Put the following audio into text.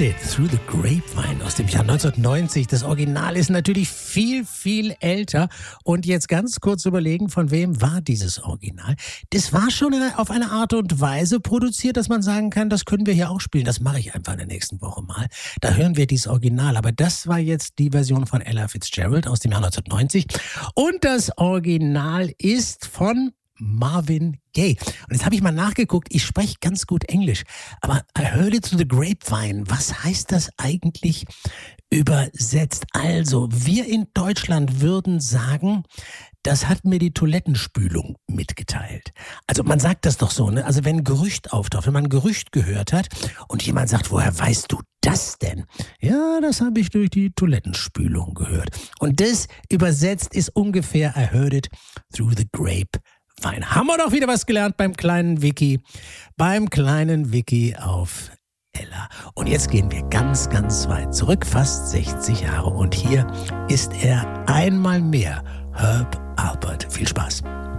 Heard It Through the Grapevine aus dem Jahr 1990. Das Original ist natürlich viel, viel älter. Und jetzt ganz kurz überlegen, von wem war dieses Original? Das war schon auf eine Art und Weise produziert, dass man sagen kann, das können wir hier auch spielen. Das mache ich einfach in der nächsten Woche mal. Da hören wir dieses Original. Aber das war jetzt die Version von Ella Fitzgerald aus dem Jahr 1990. Und das Original ist von Marvin Gaye. Und jetzt habe ich mal nachgeguckt, ich spreche ganz gut Englisch, aber I heard it through the grapevine. Was heißt das eigentlich übersetzt? Also, wir in Deutschland würden sagen, das hat mir die Toilettenspülung mitgeteilt. Also man sagt das doch so, ne? Also wenn ein Gerücht auftaucht, wenn man ein Gerücht gehört hat und jemand sagt, woher weißt du das denn? Ja, das habe ich durch die Toilettenspülung gehört. Und das übersetzt ist ungefähr I heard it through the grapevine. Haben wir doch wieder was gelernt beim kleinen Wiki auf Ella. Und jetzt gehen wir ganz, ganz weit zurück, fast 60 Jahre. Und hier ist er einmal mehr, Herb Alpert. Viel Spaß.